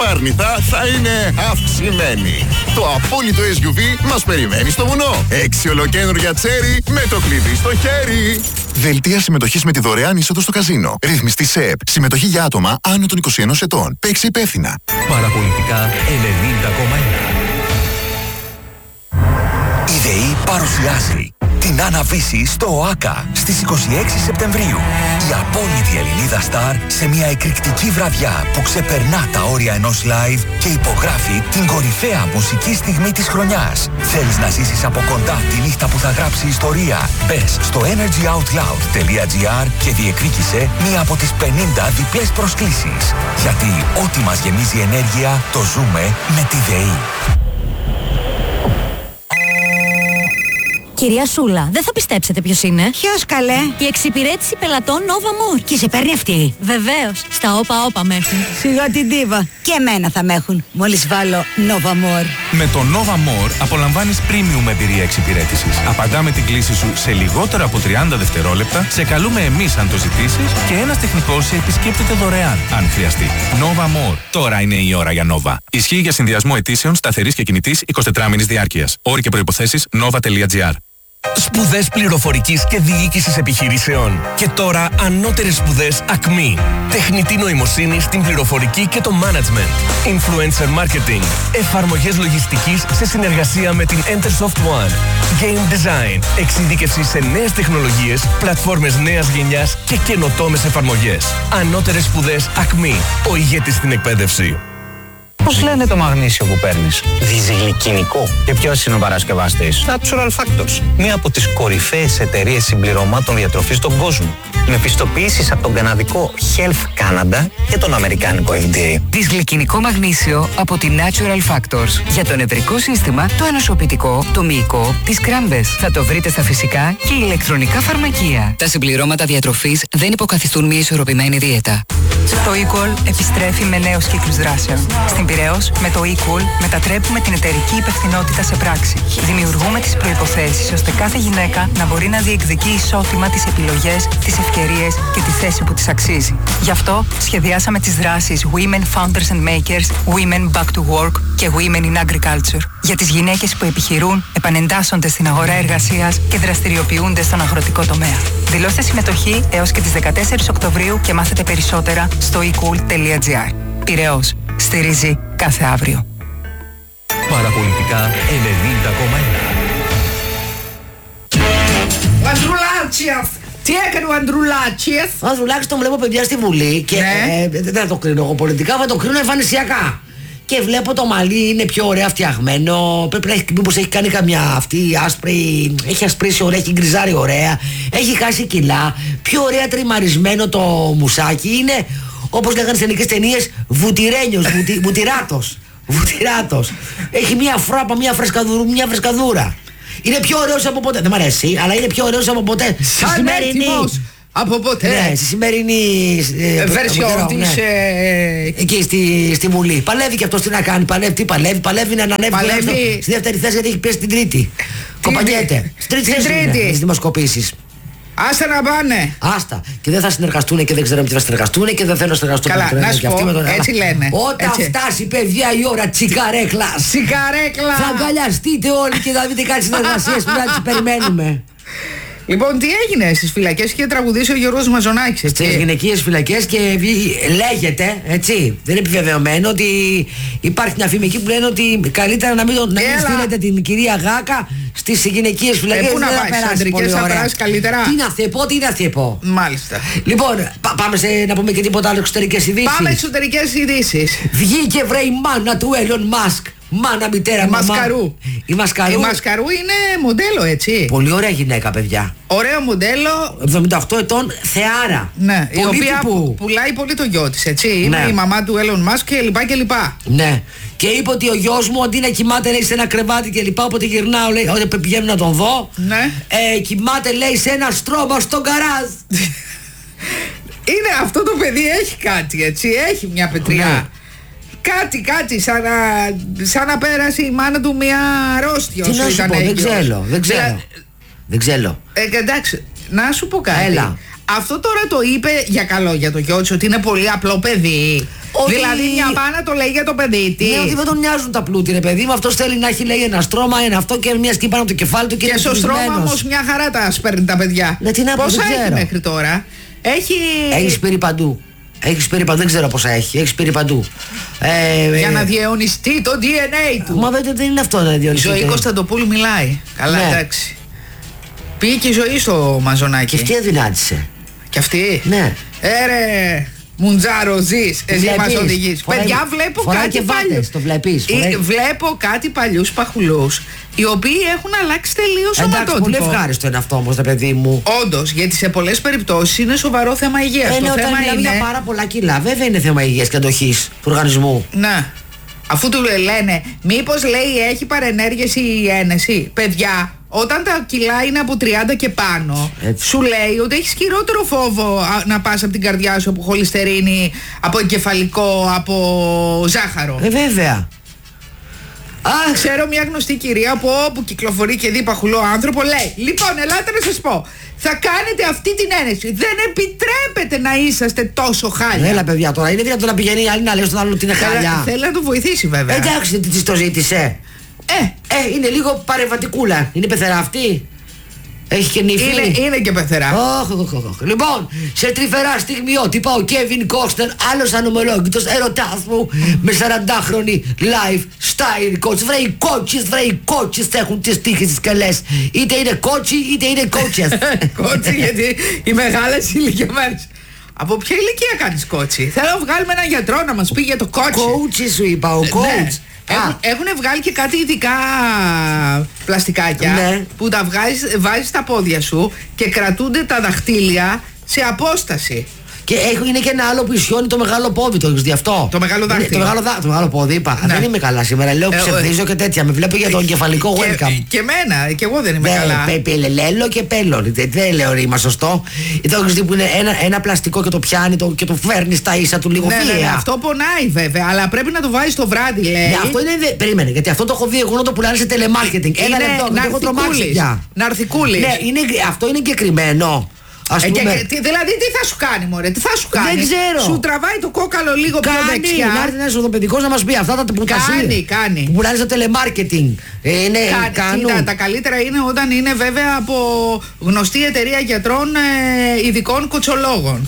απάρνηθα θα είναι αυξημένη. Το απόλυτο SUV μας περιμένει στο βουνό. 6 ολοκαίνουργια Chery με το κλειδί στο χέρι. Δελτία συμμετοχής με τη δωρεάν είσοδο στο καζίνο. Ρύθμιστη ΣΕΠ. Συμμετοχή για άτομα άνω των 21 ετών. Παίξε υπεύθυνα. Παραπολιτικά 90,1. Η ΔΕΗ παρουσιάζει την Άννα-Βύση στο ΟΑΚΑ στις 26 Σεπτεμβρίου. Η απόλυτη Ελληνίδα Σταρ σε μια εκρηκτική βραδιά που ξεπερνά τα όρια ενός live και υπογράφει την κορυφαία μουσική στιγμή της χρονιάς. Θέλεις να ζήσεις από κοντά τη νύχτα που θα γράψει ιστορία? Μπες στο energyoutloud.gr και διεκδίκησε μία από τις 50 διπλές προσκλήσεις. Γιατί ό,τι μας γεμίζει ενέργεια το ζούμε με τη ΔΕΗ. Κυρία Σούλα, δεν θα πιστέψετε ποιος είναι. Ποιος καλέ? Η εξυπηρέτηση πελατών Nova More. Και σε παίρνει αυτή? Βεβαίως, στα όπα με έχουν. Σιγά την τίβα. Και εμένα θα με έχουν, μόλις βάλω Nova More. Με το Nova More απολαμβάνεις premium εμπειρία εξυπηρέτησης. Απαντάμε την κλήση σου σε λιγότερα από 30 δευτερόλεπτα, σε καλούμε εμείς αν το ζητήσεις και ένας τεχνικός σε επισκέπτεται δωρεάν, αν χρειαστεί. Nova More. Τώρα είναι η ώρα για Nova. Ισχύει για συνδυασμό αιτήσεων σταθερής και κινητής 24 μήνης διάρκειας. Όροι και προϋποθέσεις nova.gr. Σπουδές πληροφορικής και διοίκησης επιχειρήσεων. Και τώρα ανώτερες σπουδές ΑΚΜΗ. Τεχνητή νοημοσύνη στην πληροφορική και το management. Influencer marketing. Εφαρμογές λογιστικής σε συνεργασία με την Entersoft One. Game design. Εξειδίκευση σε νέες τεχνολογίες, πλατφόρμες νέας γενιάς και καινοτόμες εφαρμογές. Ανώτερες σπουδές ΑΚΜΗ. Ο ηγέτης στην εκπαίδευση. Πώς λένε το μαγνήσιο που παίρνεις? Διζυγλικινικό. Και ποιος είναι ο παρασκευαστής? Natural Factors. Μία από τις κορυφαίες εταιρείες συμπληρωμάτων διατροφής στον κόσμο. Με πιστοποιήσεις από τον καναδικό Health Canada και τον αμερικάνικο FDA. Δυσγλικινικό μαγνήσιο από τη Natural Factors. Για το νευρικό σύστημα, το ενοσοποιητικό, το μυϊκό, τις κράμπες. Θα το βρείτε στα φυσικά και ηλεκτρονικά φαρμακεία. Τα συμπληρώματα διατροφής δεν υποκαθιστούν μια ισορροπημένη δίαιτα. Το eCall επιστρέφει με νέους κύκλους δράσεων. Στην Πειραιώς, με το eCall μετατρέπουμε την εταιρική υπευθυνότητα σε πράξη. Δημιουργούμε τις προϋποθέσεις ώστε κάθε γυναίκα να μπορεί να διεκδικεί ισότιμα τις επιλογές, τις ευκαιρίες και τη θέση που της αξίζει. Γι' αυτό σχεδιάσαμε τις δράσεις Women Founders and Makers, Women Back to Work και Women in Agriculture. Για τις γυναίκες που επιχειρούν, επανεντάσσονται στην αγορά εργασίας και δραστηριοποιούνται στον αγροτικό τομέα. Δηλώστε συμμετοχή έως και τις 14 Οκτωβρίου και μάθετε περισσότερα στο ecool.gr. Πειραιώς. Στηρίζει κάθε αύριο. Παραπολιτικά 90,1. Ο Ανδρουλάτσιας! Τι έκανε ο Ανδρουλάτσιας? Ο Ανδρουλάκης τον βλέπω παιδιά στη Βουλή και δεν θα το κρίνω εγώ πολιτικά, θα το κρίνω εμφανισιακά. Και βλέπω το μαλλί είναι πιο ωραία φτιαγμένο. Πρέπει να έχει, μήπως έχει κάνει καμιά αυτή άσπρη. Έχει ασπρίσει ωραία, έχει γκριζάρει ωραία. Έχει χάσει κιλά. Πιο ωραία τριμαρισμένο το μουσάκι. Είναι όπως λέγανε στις ελληνικές ταινίες βουτυρένιος, βουτυράτος. Έχει μια φράπα, μια φρεσκαδούρα. Είναι πιο ωραίος από ποτέ. Δεν μ' αρέσει, αλλά είναι πιο ωραίος από ποτέ. Σαν έτοιμος από ποτέ. Ναι, στη σημερινή version της. Εκεί στη Βουλή. Παλεύει και αυτός τι να κάνει. Παλεύει να ανέβει στη δεύτερη θέση γιατί έχει πέσει την τρίτη. Κοπανιέται. Στην τρίτη θέση στις δημοσκοπήσεις. Άστα να πάνε. Άστα. Και δεν θα συνεργαστούν και δεν ξέρουμε τι θα συνεργαστούν και δεν θέλουν να συνεργαστούν. Καλά, να σου πω, έτσι λένε. Όταν φτάσει παιδιά η ώρα τσικαρέκλα. Θα αγκαλιαστείτε όλοι και θα δείτε κάτι συνεργασίες που να τις περιμένουμε. Λοιπόν, τι έγινε στις φυλακές? Είχε τραγουδήσει ο Γιώργος Μαζονάκης, έτσι. Στις γυναικείες φυλακές και λέγεται, έτσι, δεν είναι επιβεβαιωμένο, ότι υπάρχει μια φήμη εκεί που λένε ότι καλύτερα να μην στείλετε την κυρία Γάκα στις γυναικείες φυλακές. Πού να πάει, στις αντρικές θα περάσει καλύτερα. Τι να θεπώ. Μάλιστα. Λοιπόν, πάμε να πούμε και τίποτα άλλο, εξωτερικές ειδήσεις. Πάμε εξωτερικές ειδήσεις. Βγήκε βρε η μάνα του Elon Musk. Μάνα, μητέρα, Μασκαρού. Η Μασκαρού είναι μοντέλο, έτσι. Πολύ ωραία γυναίκα, παιδιά. Ωραίο μοντέλο. 78 ετών, θεάρα. Ναι, η οποία πουλάει πολύ το γιο της, έτσι. Είναι η μαμά του Elon Musk και λοιπά και λοιπά. Ναι. Και είπε ότι ο γιος μου αντί να κοιμάται, λέει, σε ένα κρεβάτι και λοιπά, όποτε γυρνάω, λέει, όταν πηγαίνω να τον δω, κοιμάται, λέει, σε ένα στρώμα στο γκαράζ. Είναι αυτό το παιδί, έχει κάτι, έτσι. Έχει μια πετριά. Ναι. Κάτι, σαν να πέρασε η μάνα του μια αρρώστια. Τι να σου πω, δεν ξέρω. Εντάξει, να σου πω κάτι. Έλα. Αυτό τώρα το είπε για καλό για το γιο της, ότι είναι πολύ απλό παιδί. Δηλαδή μια μάνα το λέει για το παιδί της. Ναι, ότι δεν τον νοιάζουν τα πλούτη, ρε παιδί μου. Αυτός θέλει να έχει, λέει, ένα στρώμα, ένα αυτό και μια σκήπα από το κεφάλι του και στο στρώμα όμως μια χαρά τα σπέρνει τα παιδιά. Πόσα έχει μέχρι τώρα? Έχει πήρει παντού. Έχει πήρει παντού, δεν ξέρω πόσα έχει. Έχει πήρει παντού. Για να διαιωνιστεί το DNA του. Μα δεν είναι αυτό να διαιωνιστεί. Η Ζωή Κωνσταντοπούλου μιλάει. Καλά, εντάξει. Πήγε και η Ζωή στο μαζονάκι. Και αυτή αδυνάτησε. Και αυτή. Ναι. Έρε Μουντζάρο, ζεις. Εσύ μας οδηγείς. Παιδιά, βλέπω κάτι παλιούς. Το βλέπεις. Βλέπω κάτι παλιούς παχουλούς, οι οποίοι έχουν αλλάξει τελείως σωματότυπο. Πολύ ευχάριστο είναι αυτό όμως, παιδί μου. Όντως, γιατί σε πολλές περιπτώσεις είναι σοβαρό θέμα υγείας. Το θέμα είναι για πάρα πολλά κιλά. Βέβαια είναι θέμα υγείας και αντοχής του οργανισμού. Ναι. Αφού του λένε, μήπως λέει έχει παρενέργειες η ένεση. Παιδιά, όταν τα κιλά είναι από 30 και πάνω, έτσι, σου λέει ότι έχεις χειρότερο φόβο να πας από την καρδιά σου, από χολυστερίνη, από εγκεφαλικό, από ζάχαρο. Βέβαια. Ξέρω μια γνωστή κυρία που όπου κυκλοφορεί και δει παχουλό άνθρωπο λέει, λοιπόν, ελάτε να σας πω, θα κάνετε αυτή την ένεση. Δεν επιτρέπεται να είσαστε τόσο χάλια. Έλα, παιδιά, τώρα είναι δυνατόν να πηγαίνει η άλλη να λέει στον άλλο ότι είναι χάλια. Θέλει να το βοηθήσει, βέβαια. Εντάξει, τι της το ζήτησε. Είναι λίγο παρεμβατικούλα. Είναι πεθερά αυτή. Έχει και νύφη. Είναι και πεθερά. Λοιπόν, σε τρυφερά στιγμιότυπα ο Κέβιν Κόστνερ, άλλος ανομολόγητος ερωτάς μου, με 40χρονη lifestyle coach. Βρε οι κότσες έχουν τις τύχες τις καλές. Είτε είναι κότσι είτε είναι κότσες. Κότσι, γιατί οι μεγάλες ηλικιωμένες. Από ποια ηλικία κάνεις κότσι? Θέλω να βγάλουμε έναν γιατρό να μας πει για το κότσι. Κότσι σου είπα, ο coach. Έχουν βγάλει και κάτι ειδικά πλαστικάκια, ναι, που τα βάζεις στα πόδια σου και κρατούνται τα δαχτύλια σε απόσταση. Και είναι και ένα άλλο που ισιώνει το μεγάλο πόδι, το έχεις δει αυτό? Το μεγάλο δάχτυλο. Το μεγάλο πόδι, είπα. Ναι. Δεν είμαι καλά σήμερα. Λέω ψευδίζω και τέτοια. Με βλέπω για το εγκεφαλικό webcam. Και εμένα, και εγώ δεν είμαι καλά. Λέλο και πέλο. Δεν λέω ρήμα σωστό. Το έχεις δει που είναι ένα πλαστικό και το πιάνει και το φέρνει στα ίσα του λίγο βία. Ναι, αυτό πονάει βέβαια, αλλά πρέπει να το βάζεις το βράδυ, λέει. Ναι, αυτό είναι. Περίμενε, γιατί αυτό το έχω δει εγώ να το πουλάνε σε telemarketing. Ένα λεπτό, δεν έχω τρομάξει πια. Ναρθικούλης. Ναι, αυτό είναι εγκεκριμένο. Δηλαδή τι θα σου κάνει, μωρέ, τι θα σου κάνει? Δεν ξέρω. Σου τραβάει το κόκαλο λίγο πιο δεξιά. Να έρθει ένας οδοπαιδικός να μας πει αυτά τα που κάνει. Που πουλάνε στο telemarketing. Κοίτα, τα καλύτερα είναι όταν είναι βέβαια από γνωστή εταιρεία γιατρών ειδικών κοτσολόγων.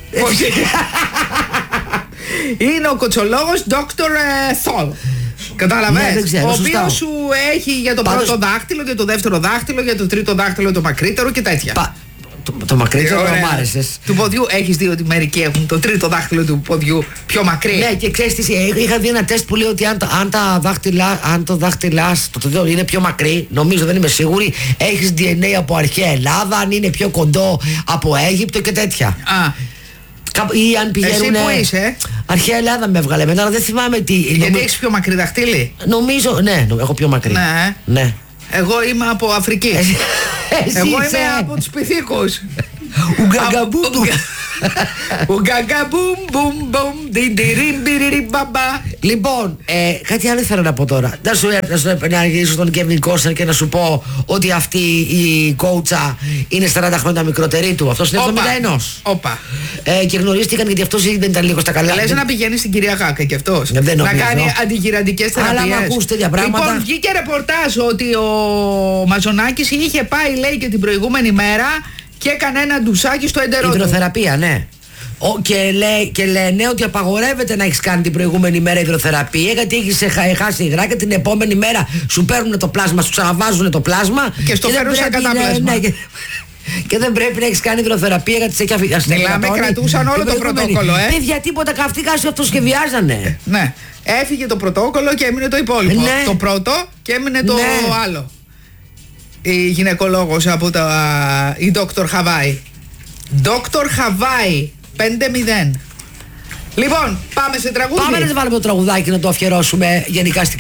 Είναι ο κοτσολόγος Dr. Thol. Καταλαβαίνεις, ο οποίος σου έχει για το πρώτο δάχτυλο, για το δεύτερο δάχτυλο, για το τρίτο δάχτυλο το μακρύτερο και τέτοια. Το μακρύτερο μου άρεσες. Του ποδιού έχεις δει ότι μερικοί έχουν το τρίτο δάχτυλο του ποδιού πιο μακρύ. Ναι, και ξέρεις τι, είχα δει ένα τεστ που λέει ότι αν το δάχτυλά το είναι πιο μακρύ, νομίζω, δεν είμαι σίγουρη, έχεις DNA από αρχαία Ελλάδα, αν είναι πιο κοντό από Αίγυπτο και τέτοια. Ή αν πηγαίνουν. Εσύ που είσαι? Αρχαία Ελλάδα με έβγαλε μετά, αλλά δεν θυμάμαι τι. Γιατί έχεις πιο μακρύ δαχτύλι? Νομίζω, ναι, έχω πιο μακρύ. Ναι. Εγώ είμαι από Αφρική. Εγώ είμαι από τους Πυθίκους. Λοιπόν, κάτι άλλο θέλω να πω τώρα. Να γυρίσω στον Κέβιν Κόστνερ και να σου πω ότι αυτή η κόουτσα είναι 40 χρόνια μικρότερη του. Αυτός είναι 71. Και γνωρίστηκαν γιατί αυτός δεν ήταν λίγο στα καλά. Λες να πηγαίνει στην κυρία Γάκα και αυτός να κάνει αντιγυραντικές θεραπείες. Αλλά να ακούς τέτοια πράγματα. Λοιπόν, βγήκε ρεπορτάζ ότι ο Μαζονάκης είχε πάει, λέει, και την προηγούμενη μέρα και έκανε ένα ντουσάκι στο εντερό του. Υδροθεραπεία, ναι. Και λένε ότι απαγορεύεται να έχεις κάνει την προηγούμενη μέρα υδροθεραπεία, γιατί έχεις χάσει υγρά και την επόμενη μέρα σου παίρνουν το πλάσμα, σου ξαναβάζουν το πλάσμα και στο φέρουν σαν κατάπλασμα. Και δεν πρέπει να έχεις κάνει υδροθεραπεία γιατί σε έχει αφήσει. Μιλάμε, κρατούσαν όλο το πρωτόκολλο, Παιδιά, τίποτα καυτικά σου αυτοσχεδιάζανε. Ναι. Έφυγε το πρωτόκολλο και έμεινε το υπόλοιπο. Ναι. Το πρώτο και έμεινε το άλλο. Η γυναικολόγος από η Dr. Hawaii. Dr. Hawaii 5-0. Λοιπόν, πάμε σε τραγούδι. Πάμε να βάλουμε το τραγουδάκι να το αφιερώσουμε γενικά στην